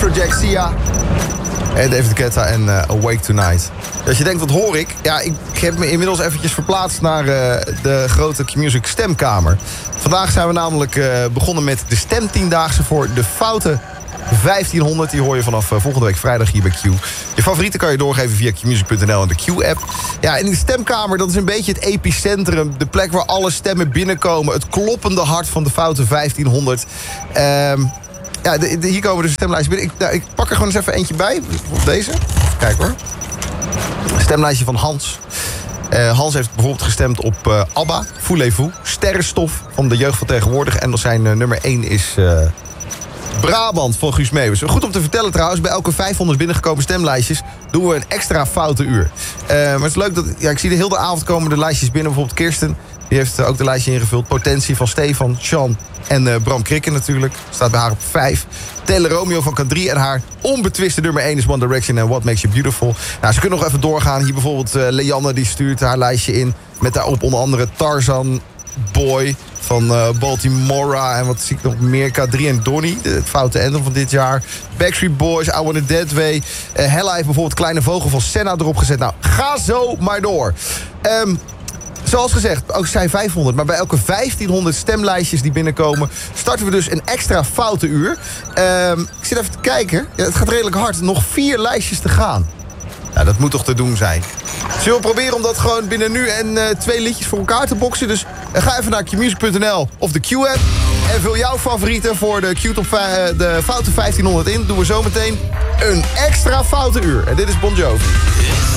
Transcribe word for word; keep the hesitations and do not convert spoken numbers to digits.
Afrojack, Sia en David Guetta en uh, Awake Tonight. Als je denkt, wat hoor ik? Ja, ik heb me inmiddels eventjes verplaatst naar uh, de grote Q-Music stemkamer. Vandaag zijn we namelijk uh, begonnen met de stemtiendaagse voor de foute vijftienhonderd. Die hoor je vanaf uh, volgende week vrijdag hier bij Q. Je favorieten kan je doorgeven via q music punt n l en de Q-app. Ja, en in de stemkamer, dat is een beetje het epicentrum. De plek waar alle stemmen binnenkomen. Het kloppende hart van de foute vijftienhonderd. Um, ja, de, de, hier komen dus de stemlijsten binnen. Ik, nou, ik pak er gewoon eens even eentje bij. Bijvoorbeeld deze. Kijk hoor. Stemlijstje van Hans. Uh, Hans heeft bijvoorbeeld gestemd op uh, ABBA, Voulez-vous, Sterrenstof van de jeugd van tegenwoordig. En zijn uh, nummer één is uh, Brabant van Guus Meeuwis. Goed om te vertellen trouwens, bij elke vijfhonderd binnengekomen stemlijstjes doen we een extra foute uur. Uh, maar het is leuk dat, ja, ik zie de hele avond komen de lijstjes binnen. Bijvoorbeeld Kirsten, die heeft uh, ook de lijstje ingevuld. Potentie van Stefan, Sean en uh, Bram Krikken natuurlijk. Staat bij haar op vijf. Tele Romeo van K drie en haar onbetwiste nummer één is One Direction en What Makes You Beautiful. Nou, ze kunnen nog even doorgaan. Hier bijvoorbeeld uh, Leanne, die stuurt haar lijstje in. Met daarop onder andere Tarzan Boy van uh, Baltimora. En wat zie ik nog meer? K drie en Donnie, het foute anthem van dit jaar. Backstreet Boys, I Want It That Way. Uh, Hella heeft bijvoorbeeld Kleine Vogel van Senna erop gezet. Nou, ga zo maar door. Um, Zoals gezegd, ook zij vijfhonderd. Maar bij elke vijftienhonderd stemlijstjes die binnenkomen starten we dus een extra foute uur. Um, ik zit even te kijken. Ja, het gaat redelijk hard. Nog vier lijstjes te gaan. Ja, dat moet toch te doen zijn. Zullen we proberen om dat gewoon binnen nu en uh, twee liedjes voor elkaar te boksen? Dus uh, ga even naar q music punt n l of de Q-app. En vul jouw favorieten voor de Q-top uh, de foute vijftienhonderd in. Doen we zometeen een extra foute uur. En dit is Bon Jovi.